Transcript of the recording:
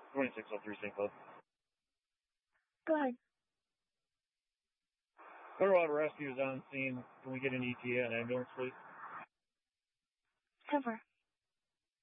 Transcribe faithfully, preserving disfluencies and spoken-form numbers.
twenty-six oh three Saint Cloud. Go ahead. Clearwater Rescue is on scene. Can we get an E T A and ambulance, please? Over.